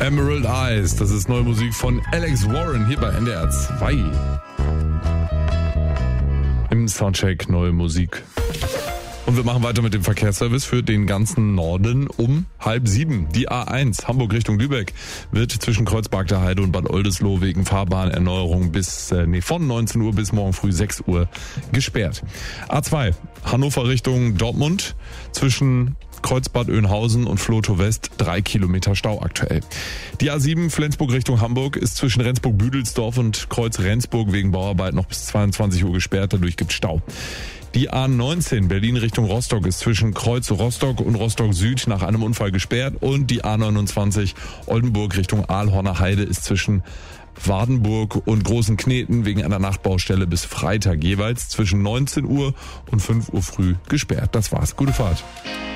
Emerald Eyes, das ist neue Musik von Alex Warren hier bei NDR 2. Im Soundcheck neue Musik. Und wir machen weiter mit dem Verkehrsservice für den ganzen Norden um 6:30. Die A1 Hamburg Richtung Lübeck wird zwischen Kreuzberg der Heide und Bad Oldesloe wegen Fahrbahnerneuerung von 19 Uhr bis morgen früh 6 Uhr gesperrt. A2 Hannover Richtung Dortmund zwischen Kreuzbad Oeynhausen und Vlotho West 3 Kilometer Stau aktuell. Die A7 Flensburg Richtung Hamburg ist zwischen Rendsburg-Büdelsdorf und Kreuz Rendsburg wegen Bauarbeit noch bis 22 Uhr gesperrt, dadurch gibt es Stau. Die A19 Berlin Richtung Rostock ist zwischen Kreuz Rostock und Rostock Süd nach einem Unfall gesperrt und die A29 Oldenburg Richtung Aalhorner Heide ist zwischen Wardenburg und Großen Kneten wegen einer Nachtbaustelle bis Freitag jeweils zwischen 19 Uhr und 5 Uhr früh gesperrt. Das war's. Gute Fahrt.